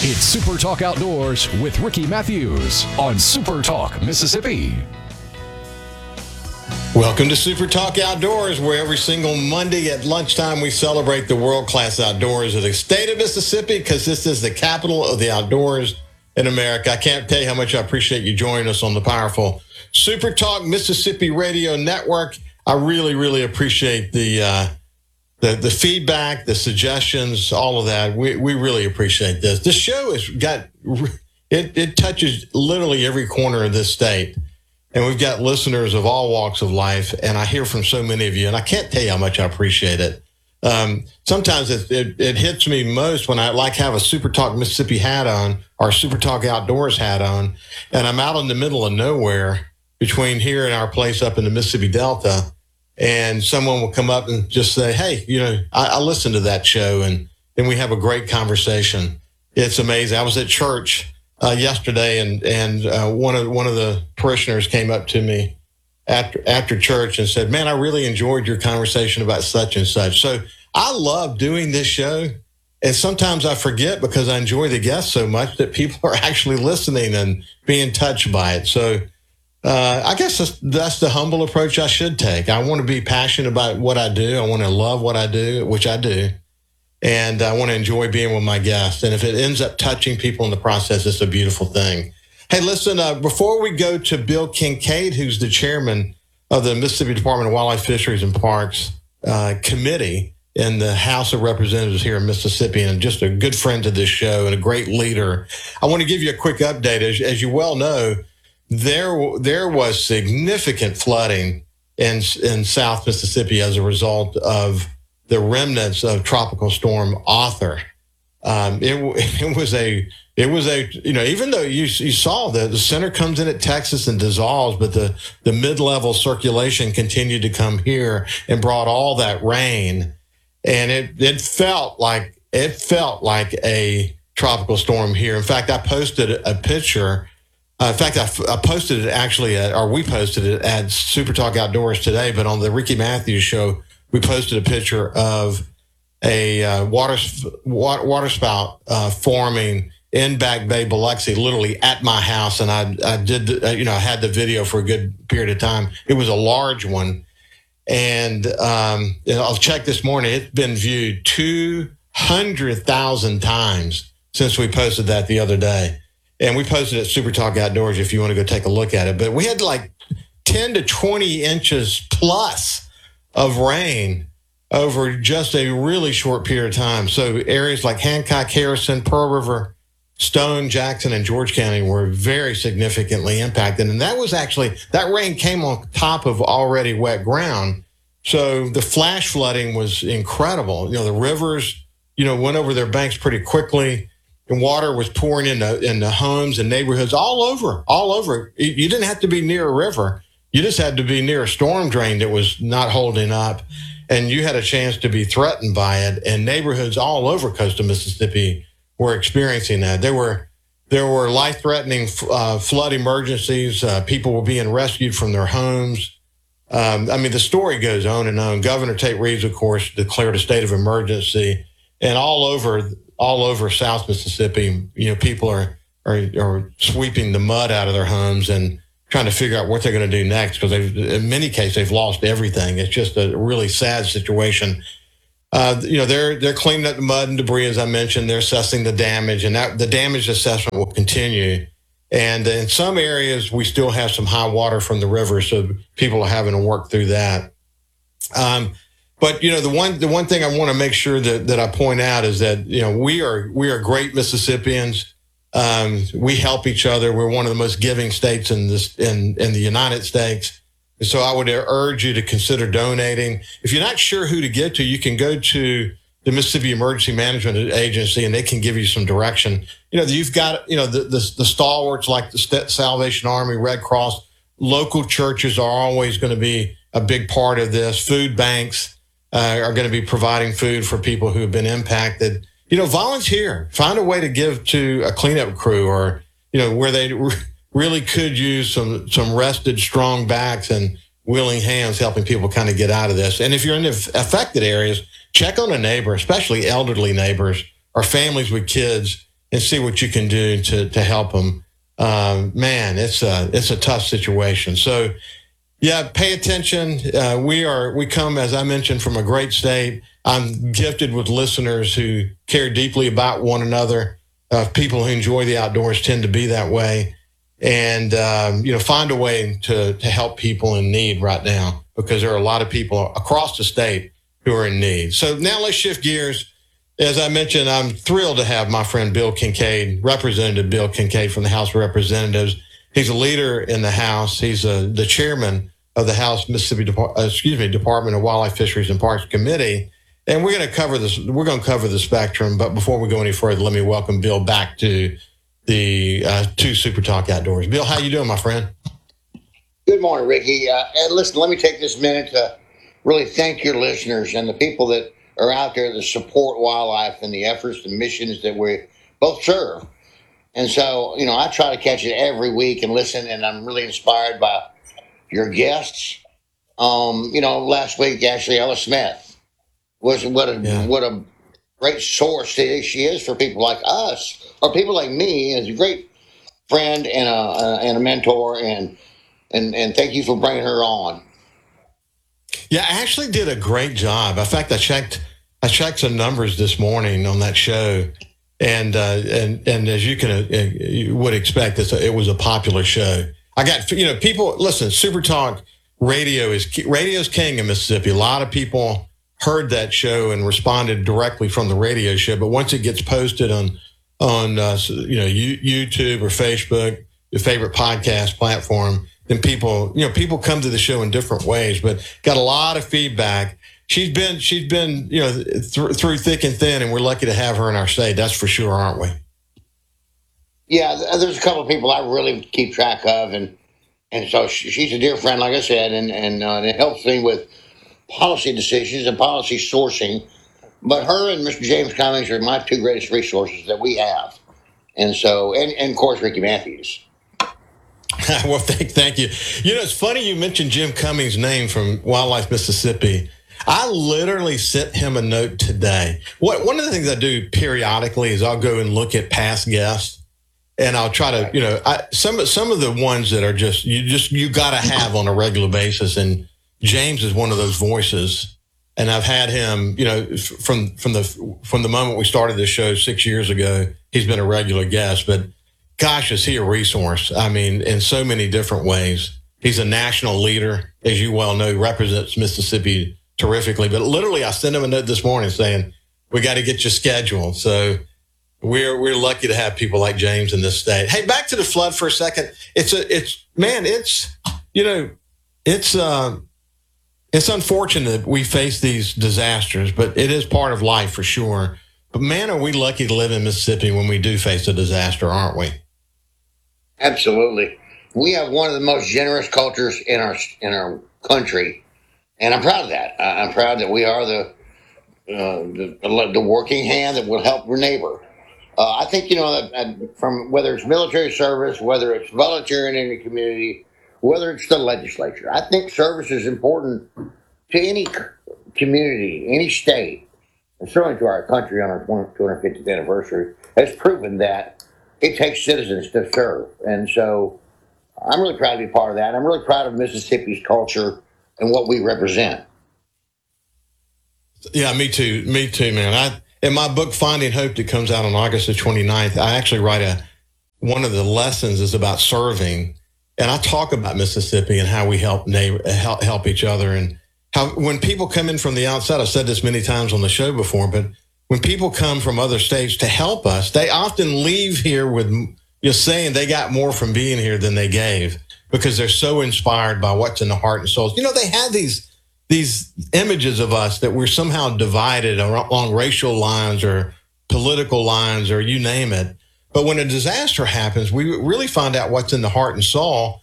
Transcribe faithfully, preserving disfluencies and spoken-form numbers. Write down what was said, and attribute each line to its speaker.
Speaker 1: It's Super Talk Outdoors with Ricky Matthews on Super Talk Mississippi.
Speaker 2: Welcome to Super Talk Outdoors, where every single Monday at lunchtime we celebrate the world-class outdoors of the state of Mississippi, because this is the capital of the outdoors in America. I can't tell you how much I appreciate you joining us on the powerful Super Talk Mississippi Radio Network. I really, really appreciate the uh, the the feedback, the suggestions, all of that. We we really appreciate this. This show has got it. It touches literally every corner of this state. And we've got listeners of all walks of life, and I hear from so many of you, and I can't tell you how much I appreciate it. Um, sometimes it, it, it hits me most when I like have a Super Talk Mississippi hat on, or Super Talk Outdoors hat on, and I'm out in the middle of nowhere between here and our place up in the Mississippi Delta, and someone will come up and just say, hey, you know, I, I listened to that show, and then we have a great conversation. It's amazing. I was at church Uh, yesterday, and and uh, one of one of the parishioners came up to me after after church and said, "Man, I really enjoyed your conversation about such and such." So I love doing this show, and sometimes I forget because I enjoy the guests so much that people are actually listening and being touched by it. So uh, I guess that's, that's the humble approach I should take. I want to be passionate about what I do. I want to love what I do, which I do. And I want to enjoy being with my guests. And if it ends up touching people in the process, it's a beautiful thing. Hey, listen, uh, before we go to Bill Kincaid, who's the chairman of the Mississippi Department of Wildlife, Fisheries, and Parks uh, Committee in the House of Representatives here in Mississippi, and just a good friend to this show and a great leader, I want to give you a quick update. As, as you well know, there there was significant flooding in, in South Mississippi as a result of the remnants of Tropical Storm Arthur. Um, it, it was a, it was a, you know, even though you, you saw that the center comes in at Texas and dissolves, but the, the mid-level circulation continued to come here and brought all that rain. And it, it felt like, it felt like a tropical storm here. In fact, I posted a picture. Uh, in fact, I, I posted it actually at, or we posted it at Super Talk Outdoors today, but on the Ricky Matthews show, we posted a picture of a uh, water water, water spout uh, forming in Back Bay, Biloxi, literally at my house, and I I did uh, you know I had the video for a good period of time. It was a large one, and um, I'll check this morning. It's been viewed two hundred thousand times since we posted that the other day, and we posted it at Super Talk Outdoors if you want to go take a look at it. But we had like ten to twenty inches plus of rain over just a really short period of time. So areas like Hancock, Harrison, Pearl River, Stone, Jackson, and George County were very significantly impacted. And that was actually, that rain came on top of already wet ground. So the flash flooding was incredible. You know, the rivers, you know, went over their banks pretty quickly. And water was pouring into, into homes and neighborhoods all over, all over. You didn't have to be near a river. You just had to be near a storm drain that was not holding up, and you had a chance to be threatened by it. And neighborhoods all over coastal Mississippi were experiencing that. There were there were life-threatening uh, flood emergencies. Uh, people were being rescued from their homes. Um, I mean, the story goes on and on. Governor Tate Reeves, of course, declared a state of emergency, and all over all over South Mississippi, you know, people are are, are sweeping the mud out of their homes and trying to figure out what they're going to do next, because in many cases they've lost everything. It's just a really sad situation. Uh, you know, they're they're cleaning up the mud and debris, as I mentioned. They're assessing the damage, and that the damage assessment will continue. And in some areas, we still have some high water from the river, so people are having to work through that. Um, but you know, the one the one thing I want to make sure that that I point out is that you know we are we are great Mississippians. Um, we help each other. We're one of the most giving states in this, in, in the United States. So I would urge you to consider donating. If you're not sure who to get to, you can go to the Mississippi Emergency Management Agency and they can give you some direction. You know, you've got, you know, the, the, the stalwarts like the Salvation Army, Red Cross, local churches are always going to be a big part of this. Food banks uh, are going to be providing food for people who have been impacted. You know, volunteer, find a way to give to a cleanup crew, or, you know, where they re- really could use some, some rested, strong backs and willing hands helping people kind of get out of this. And if you're in the affected areas, check on a neighbor, especially elderly neighbors or families with kids, and see what you can do to to help them. Um, man, it's a it's a tough situation. So, yeah, pay attention. Uh, we are we come, as I mentioned, from a great state. I'm gifted with listeners who care deeply about one another. Uh, people who enjoy the outdoors tend to be that way, and um, you know, find a way to to help people in need right now, because there are a lot of people across the state who are in need. So now let's shift gears. As I mentioned, I'm thrilled to have my friend Bill Kincaid, Representative Bill Kincaid from the House of Representatives. He's a leader in the House. He's a, the chairman of the House Mississippi Depart- uh, excuse me Department of Wildlife, Fisheries, and Parks Committee. And we're going to cover this. We're going to cover the spectrum. But before we go any further, let me welcome Bill back to the uh, to Super Talk Outdoors. Bill, how you doing, my friend?
Speaker 3: Good morning, Ricky. Uh, and listen, let me take this minute to really thank your listeners and the people that are out there that support wildlife and the efforts and missions that we both serve. And so, you know, I try to catch it every week and listen, and I'm really inspired by your guests. Um, you know, last week, actually, Ella Smith was what a yeah. what a great source that she is for people like us, or people like me, as a great friend and a, uh, and a mentor, and, and, and thank you for bringing her on.
Speaker 2: Yeah, I actually did a great job. In fact, I checked I checked some numbers this morning on that show, and uh, and and as you can uh, you would expect, it's a, it was a popular show. I got you know people listen. Super Talk Radio is radio's king in Mississippi. A lot of people heard that show and responded directly from the radio show. But once it gets posted on on uh, you know YouTube or Facebook, your favorite podcast platform, then people, you know, people come to the show in different ways, but got a lot of feedback. She's been, she's been, you know, th- through thick and thin, and we're lucky to have her in our state. That's for sure, aren't we?
Speaker 3: Yeah, there's a couple of people I really keep track of, and and so she's a dear friend, like I said, and and, uh, and it helps me with policy decisions and policy sourcing. But her and Mister James Cummings are my two greatest resources that we have, and so and, and of course Ricky Matthews.
Speaker 2: Well, thank, thank you. You know, it's funny you mentioned Jim Cummings' name from Wildlife, Mississippi. I literally sent him a note today. What one of the things I do periodically is I'll go and look at past guests, and I'll try to, you know, I, some some of the ones that are just you just you got to have on a regular basis. And James is one of those voices, and I've had him, you know, from from the from the moment we started this show six years ago. He's been a regular guest, but gosh, is he a resource? I mean, in so many different ways. He's a national leader, as you well know, represents Mississippi terrifically. But literally, I sent him a note this morning saying, we got to get you scheduled. So we're we're lucky to have people like James in this state. Hey, back to the flood for a second. It's a it's man, it's you know, it's uh, it's unfortunate we face these disasters, but it is part of life for sure. But man, are we lucky to live in Mississippi when we do face a disaster, aren't we?
Speaker 3: Absolutely. We have one of the most generous cultures in our in our country, and I'm proud of that. I'm proud that we are the uh, the, the working hand that will help your neighbor. Uh, I think, you know, from whether it's military service, whether it's volunteering in the community, whether it's the legislature, I think service is important to any community, any state, and certainly to our country on our two hundred fiftieth anniversary, has proven that it takes citizens to serve. And so I'm really proud to be part of that. I'm really proud of Mississippi's culture and what we represent.
Speaker 2: Yeah, me too. Me too, man. I in my book, Finding Hope, that comes out on August the twenty-ninth, I actually write a, one of the lessons is about serving. And I talk about Mississippi and how we help neighbor, help, help each other. And how when people come in from the outside, I've said this many times on the show before, but when people come from other states to help us, they often leave here with just saying they got more from being here than they gave, because they're so inspired by what's in the heart and souls. You know, they have these these images of us that we're somehow divided along racial lines or political lines or you name it. But when a disaster happens, we really find out what's in the heart and soul.